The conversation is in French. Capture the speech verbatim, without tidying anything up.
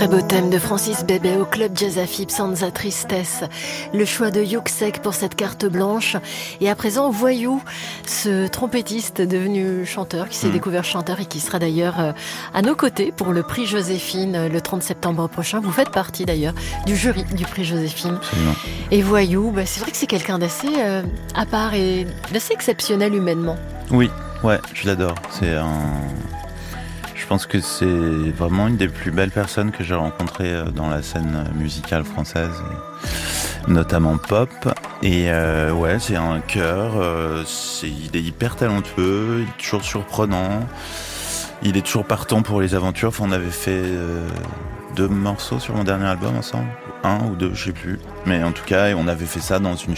Très beau thème de Francis Bébé au Club Jazz Afib, Sans Tristesse. Le choix de Yuxek pour cette carte blanche. Et à présent, Voyou, ce trompettiste devenu chanteur, qui s'est mmh. découvert chanteur et qui sera d'ailleurs à nos côtés pour le prix Joséphine le trente septembre prochain. Vous faites partie d'ailleurs du jury du prix Joséphine. Absolument. Et Voyou, bah, c'est vrai que c'est quelqu'un d'assez euh, à part et d'assez exceptionnel humainement. Oui, ouais, je l'adore. C'est un... Je pense que c'est vraiment une des plus belles personnes que j'ai rencontrées dans la scène musicale française, notamment pop. Et euh, ouais, c'est un cœur, euh, c'est, il est hyper talentueux, il est toujours surprenant, il est toujours partant pour les aventures. Enfin, on avait fait euh, deux morceaux sur mon dernier album ensemble, un ou deux, je sais plus. Mais en tout cas, on avait fait ça dans une